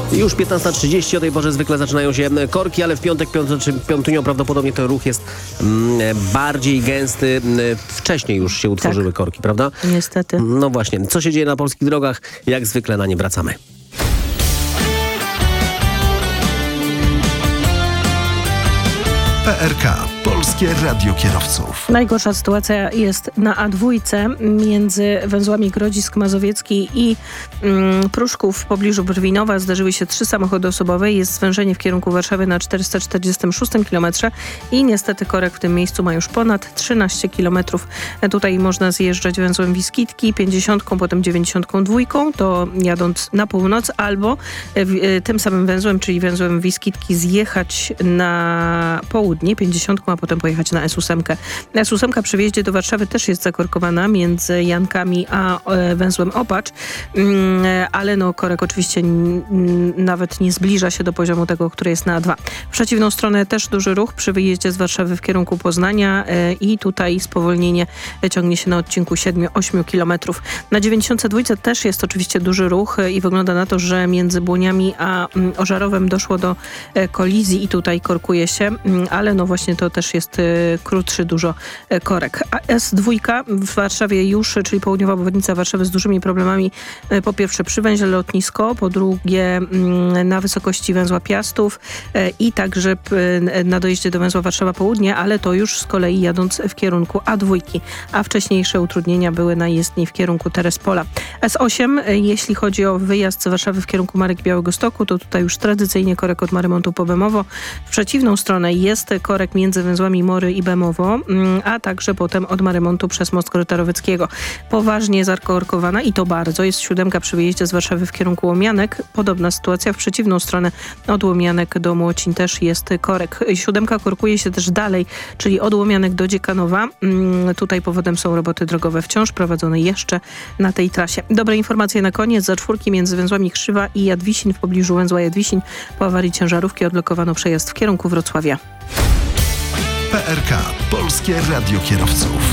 Już 15:30, o tej porze zwykle zaczynają się korki, ale w piątek, piątunio prawdopodobnie ten ruch jest bardziej gęsty. Wcześniej już się utworzyły korki, prawda? Niestety. No właśnie. Co się dzieje na polskich drogach? Jak zwykle na nie wracamy. PRK. Polskie Radio Kierowców. Najgorsza sytuacja jest na A2 między węzłami Grodzisk Mazowiecki i Pruszków w pobliżu Brwinowa. Zdarzyły się 3 samochody osobowe. Jest zwężenie w kierunku Warszawy na 446 km i niestety korek w tym miejscu ma już ponad 13 km. Tutaj można zjeżdżać węzłem Wiskitki 50, potem 92, to jadąc na północ, albo tym samym węzłem, czyli węzłem Wiskitki zjechać na południe 50, a potem pojechać na S8. S8 przy wjeździe do Warszawy też jest zakorkowana między Jankami a węzłem Opacz, ale no korek oczywiście nawet nie zbliża się do poziomu tego, który jest na A2. W przeciwną stronę też duży ruch przy wyjeździe z Warszawy w kierunku Poznania i tutaj spowolnienie ciągnie się na odcinku 7-8 km. Na 92 też jest oczywiście duży ruch i wygląda na to, że między Błoniami a Ożarowem doszło do kolizji i tutaj korkuje się, ale no właśnie to też jest krótszy dużo korek. A S2 w Warszawie już, czyli południowa obwodnica Warszawy z dużymi problemami, po pierwsze przy węźle Lotnisko, po drugie na wysokości węzła Piastów i także na dojeździe do węzła Warszawa Południe, ale to już z kolei jadąc w kierunku A2, a wcześniejsze utrudnienia były na jezdni w kierunku Terespola. S8, jeśli chodzi o wyjazd z Warszawy w kierunku Marek Białegostoku, to tutaj już tradycyjnie korek od Marymontu po Bemowo. W przeciwną stronę jest korek między węzłami Mory i Bemowo, a także potem od Marymontu przez most Grotarowickiego. Poważnie zakorkowana i to bardzo jest 7 przy wyjeździe z Warszawy w kierunku Łomianek. Podobna sytuacja w przeciwną stronę od Łomianek do Młocin też jest korek. 7 korkuje się też dalej, czyli od Łomianek do Dziekanowa. Tutaj powodem są roboty drogowe wciąż prowadzone jeszcze na tej trasie. Dobre informacje na koniec. Za 4 między węzłami Krzywa i Jadwisin w pobliżu węzła Jadwisin po awarii ciężarówki odblokowano przejazd w kierunku Wrocławia. PRK. Polskie Radio Kierowców.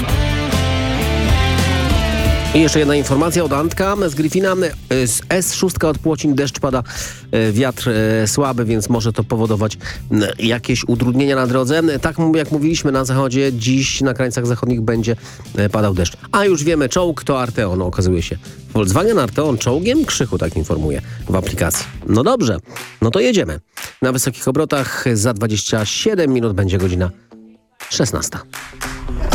I jeszcze jedna informacja od Antka z Gryfina. Z S6 od Płocin deszcz pada, wiatr słaby, więc może to powodować jakieś utrudnienia na drodze. Tak jak mówiliśmy na zachodzie, dziś na krańcach zachodnich będzie padał deszcz. A już wiemy, czołg to Arteon, okazuje się. Volkswagen Arteon czołgiem? Krzychu tak informuje w aplikacji. No dobrze, no to jedziemy. Na wysokich obrotach za 27 minut będzie godzina 16.